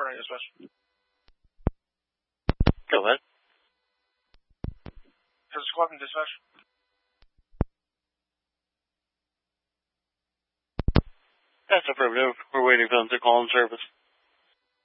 Corning Dispatch. Go ahead. Physical Weapon Dispatch. That's affirmative. We're waiting for them to call in service.